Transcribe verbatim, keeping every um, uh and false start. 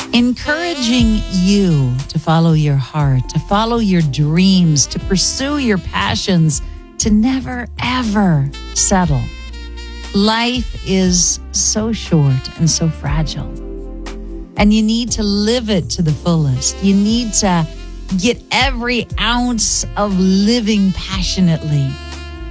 encouraging you to follow your heart, to follow your dreams, to pursue your passions, to never, ever settle. Life is so short and so fragile, and you need to live it to the fullest. You need to get every ounce of living passionately